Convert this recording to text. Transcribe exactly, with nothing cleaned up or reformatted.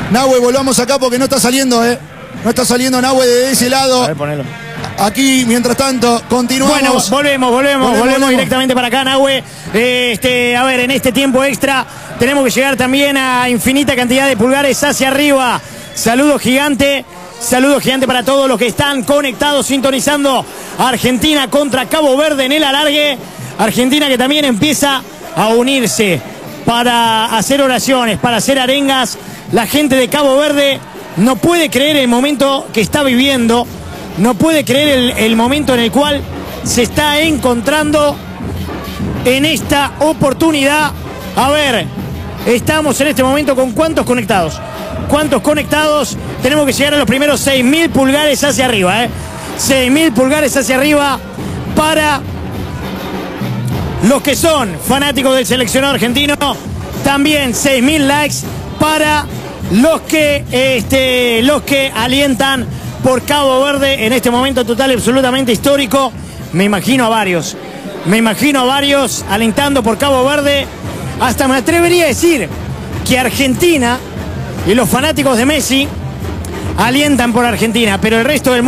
Nahue, volvamos acá porque no está saliendo, ¿eh? No está saliendo Nahue de ese lado. A ver, ponelo. Aquí, mientras tanto, continuamos. Bueno, volvemos, volvemos, volvemos, volvemos, volvemos. directamente para acá, Nahue. Eh, este, a ver, en este tiempo extra tenemos que llegar también a infinita cantidad de pulgares hacia arriba. Saludo gigante, saludo gigante para todos los que están conectados, sintonizando Argentina contra Cabo Verde en el alargue. Argentina que también empieza a unirse para hacer oraciones, para hacer arengas. La gente de Cabo Verde no puede creer el momento que está viviendo, no puede creer el, el momento en el cual se está encontrando en esta oportunidad. A ver, estamos en este momento con ¿cuántos conectados? ¿Cuántos conectados? Tenemos que llegar a los primeros seis mil pulgares hacia arriba, ¿eh? seis mil pulgares hacia arriba para los que son fanáticos del seleccionado argentino. También seis mil likes para los que, este, los que alientan por Cabo Verde en este momento total absolutamente histórico. Me imagino a varios, me imagino a varios alentando por Cabo Verde. Hasta me atrevería a decir que Argentina y los fanáticos de Messi alientan por Argentina, pero el resto del mundo